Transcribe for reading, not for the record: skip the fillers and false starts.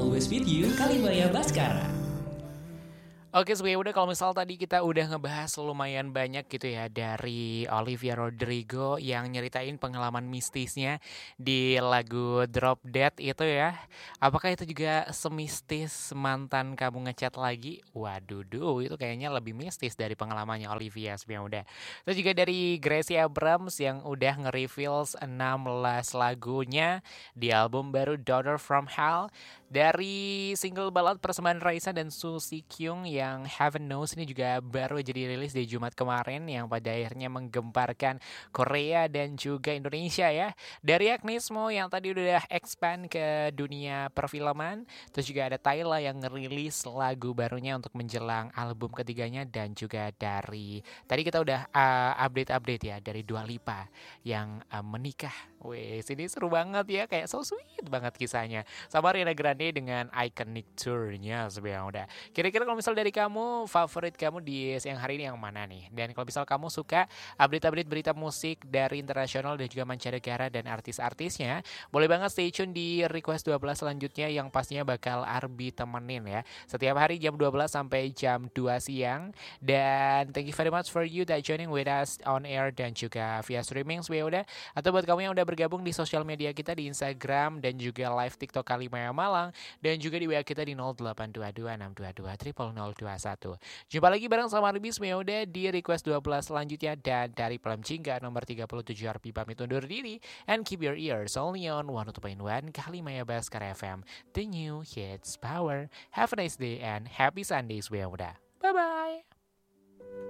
Always with you, Kalimaya Baskara. Oke, sebenarnya udah kalau misal tadi kita udah ngebahas lumayan banyak gitu ya dari Olivia Rodrigo yang nyeritain pengalaman mistisnya di lagu Drop Dead itu ya. Apakah itu juga semistis mantan kamu ngechat lagi? Waduh, itu kayaknya lebih mistis dari pengalamannya Olivia sebenarnya udah. Terus juga dari Gracie Abrams yang udah nge-reveal 16 lagunya di album baru Daughter from Hell. Dari single ballad persembahan Raisa dan Suzy Kyung yang Heaven Knows ini juga baru jadi rilis di Jumat kemarin yang pada akhirnya menggemparkan Korea dan juga Indonesia ya. Dari Agnes Mo yang tadi udah expand ke dunia perfilman. Terus juga ada Tyla yang ngerilis lagu barunya untuk menjelang album ketiganya. Dan juga dari tadi kita udah update-update ya dari Dua Lipa yang menikah. Wih, sini seru banget ya, kayak so sweet banget kisahnya. Sama Ariana Grande dengan iconic tour-nya sebenarnya udah. Kira-kira kalau misal dari kamu, favorit kamu di siang hari ini yang mana nih? Dan kalau misal kamu suka update-update berita musik dari internasional dan juga mancanegara dan artis-artisnya, boleh banget stay tune di Request 12 selanjutnya yang pastinya bakal Arbi temenin ya. Setiap hari jam 12 sampai jam 2 siang. Dan thank you very much for you that joining with us on air dan juga via streaming sebenarnya udah. Atau buat kamu yang udah bergabung di sosial media kita di Instagram dan juga live TikTok Kalimaya Malang dan juga di WA kita di 0822 622 0021. Jumpa lagi bareng sama Arbi Smeuda di Request 12 selanjutnya dan dari Pelam Cingga nomor 37 Arbi pamit undur diri and keep your ears only on 102.1 Kalimaya Baskara FM, the new hits power. Have a nice day and happy Sunday Smeuda. Bye bye.